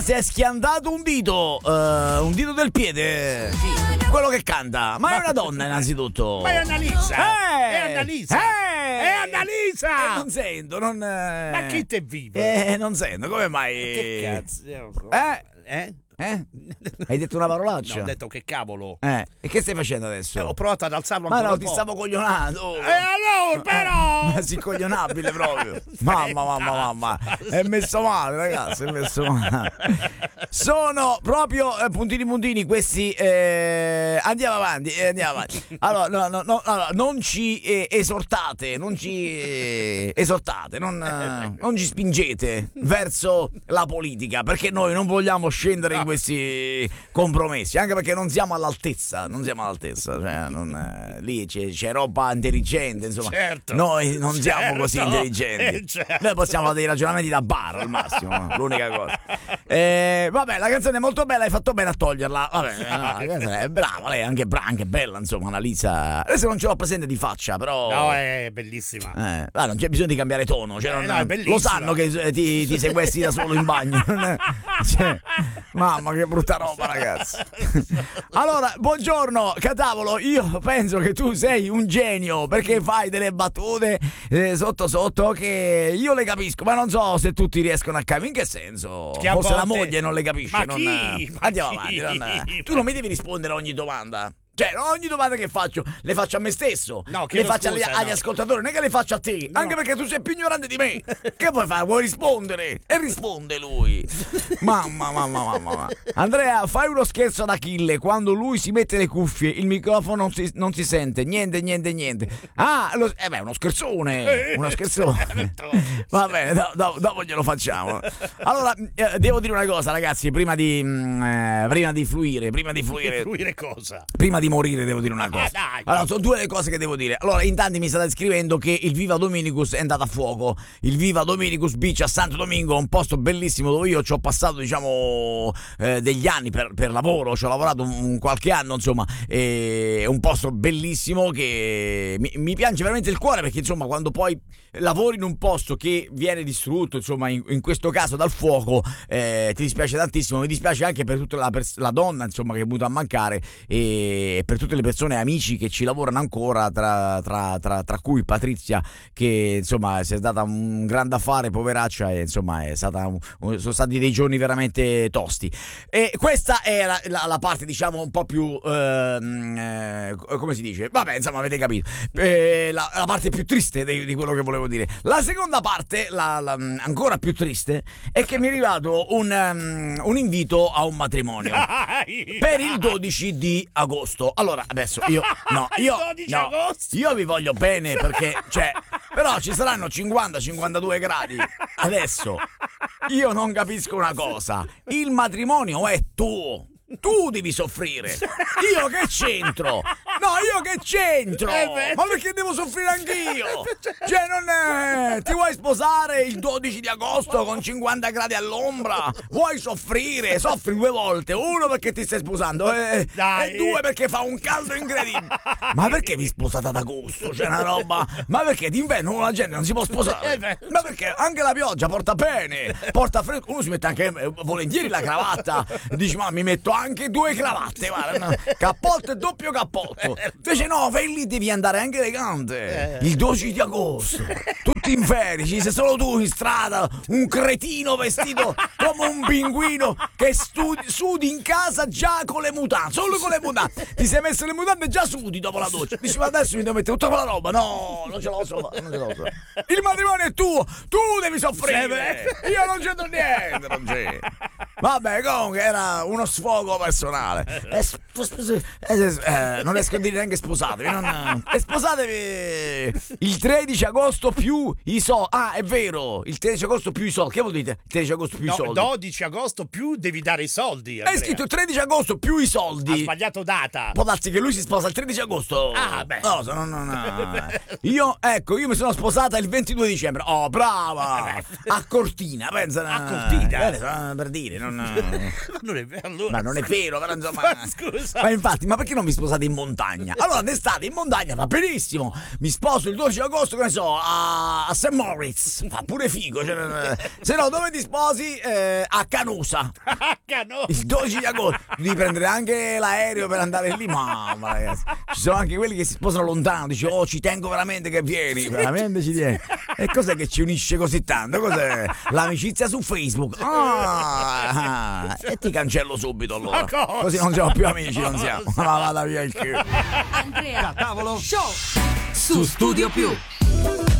Si è schiantato un dito del piede. Quello che canta. Ma è una donna innanzitutto. Ma è Annalisa. È Annalisa. Non sento, non. Ma chi te vive? Non sento, come mai? Che cazzo? Hai detto una parolaccia? No, ho detto che cavolo. E che stai facendo adesso? Ho provato ad alzarlo Ma ancora no, un ti po'. stavo coglionando. Allora, però! Ma sei coglionabile proprio. Mamma. È messo male, ragazzi, è messo male. Sono proprio puntini questi. Andiamo avanti. Allora, allora, non ci esortate, non ci spingete verso la politica, perché noi non vogliamo scendere in questi compromessi, anche perché non siamo all'altezza, cioè lì c'è roba intelligente, insomma. Certo. Noi non siamo così intelligenti. Certo. Noi possiamo fare dei ragionamenti da bar al massimo, l'unica cosa. Vabbè, la canzone è molto bella, hai fatto bene a toglierla. Vabbè, è brava, lei è anche bella, insomma, Annalisa. Adesso non ce l'ho presente di faccia, però. No, è bellissima. Non c'è bisogno di cambiare tono, cioè no, è bellissima. lo sanno che ti sequestri da solo in bagno. Cioè, mamma, che brutta roba, ragazzi. Allora, buongiorno, Catavolo, io penso che tu sei un genio, perché fai delle battute sotto che io le capisco, ma non so se tutti riescono a capire. In che senso? Che Forse la volte... moglie non le capisce. Ma non... chi? Andiamo Ma chi? avanti. Tu non mi devi rispondere a ogni domanda. Cioè, ogni domanda che faccio le faccio a me stesso, No, le faccio agli ascoltatori, non è che le faccio a te, anche perché tu sei più ignorante di me. Che vuoi fare? Vuoi rispondere? E risponde lui. Mamma. Andrea, fai uno scherzo ad Achille. Quando lui si mette le cuffie, il microfono non si sente niente. Ah, uno scherzone. Va bene, dopo glielo facciamo. Allora, devo dire una cosa, ragazzi, prima di fluire. Fluire cosa? Prima di morire devo dire una cosa. Dai. Allora, sono due le cose che devo dire. Allora, in tanti mi state scrivendo che il Viva Dominicus è andato a fuoco. Il Viva Dominicus Beach a Santo Domingo, un posto bellissimo dove io ci ho passato, diciamo, degli anni per lavoro. Ci ho lavorato qualche anno, insomma. È un posto bellissimo che mi piange veramente il cuore, perché, insomma, quando poi lavori in un posto che viene distrutto, insomma, in questo caso dal fuoco, ti dispiace tantissimo. Mi dispiace anche per tutta la donna, insomma, che è venuta a mancare, e per tutte le persone, amici che ci lavorano ancora, tra cui Patrizia, che, insomma, è stata un grande affare, poveraccia, e, insomma, sono stati dei giorni veramente tosti. E questa è la parte, diciamo, un po' più come si dice? Vabbè, insomma, avete capito. La parte più triste di quello che volevo dire. La seconda parte, ancora più triste, è che mi è arrivato un invito a un matrimonio per il 12 di agosto. Allora, adesso io vi voglio bene, perché, cioè, però ci saranno 50-52 gradi. Adesso io non capisco una cosa: il matrimonio è tuo, tu devi soffrire. Io che c'entro? Ma perché devo soffrire anch'io? Cioè, non ti vuoi sposare il 12 di agosto con 50 gradi all'ombra? Vuoi soffrire? Soffri due volte. Uno, perché ti stai sposando, e due, perché fa un caldo incredibile. Ma perché vi sposate ad agosto? C'è una roba. Ma perché d'inverno la gente non si può sposare? Ma perché anche la pioggia porta bene, porta freddo. Uno si mette anche volentieri la cravatta. Dici, ma mi metto anche due cravatte, guarda, cappotto e doppio cappotto. Invece no, fai lì, devi andare anche elegante. Il 12 di agosto, tutti in ferie, ci sei solo tu in strada, un cretino vestito come un pinguino che sudi in casa già con le mutande, solo con le mutande. Ti sei messo le mutande già sudi dopo la doccia. Dici, ma adesso mi devo mettere tutta quella roba. No, non ce la posso fare. Il matrimonio è tuo, tu devi soffrire. Io non c'entro niente, non c'è. Vabbè, comunque era uno sfogo personale. Non riesco a dire neanche sposatevi. Sposatevi il 13 agosto più i soldi. Ah, è vero, il 13 agosto più i soldi. Che vuol dire? Il 13 agosto più i soldi. 12 agosto più devi dare i soldi, Andrea. È scritto il 13 agosto più i soldi. Ha sbagliato data. Può darsi che lui si sposa il 13 agosto. Ah, beh. No. Io mi sono sposata il 22 dicembre. Oh, brava. A Cortina, pensa. A Cortina? Per dire, Ma non è vero, allora. Ma non è vero, però insomma. Scusa. Ma infatti, ma perché non vi sposate in montagna? Allora d'estate in montagna va benissimo, mi sposo il 12 agosto, che ne so, a St. Moritz, fa pure figo, cioè, se no dove ti sposi? A Canusa. Il 12 di agosto devi prendere anche l'aereo per andare lì, mamma ragazzi, ci sono anche quelli che si sposano lontano, dice oh ci tengo veramente che vieni, veramente ci tieni. E cos'è che ci unisce così tanto? Cos'è? L'amicizia su Facebook. E ti cancello subito allora, così non siamo più amici, non siamo. Ma vada via il culo. Andrea Tavolo Show su Studio Più.